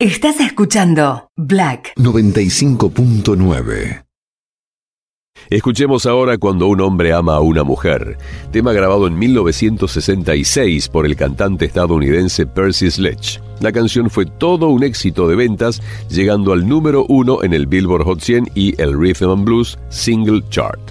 Estás escuchando Black 95.9. Escuchemos ahora Cuando un hombre ama a una mujer, tema grabado en 1966 por el cantante estadounidense Percy Sledge. La canción fue todo un éxito de ventas, llegando al número 1 en el Billboard Hot 100 y el Rhythm and Blues Single Chart.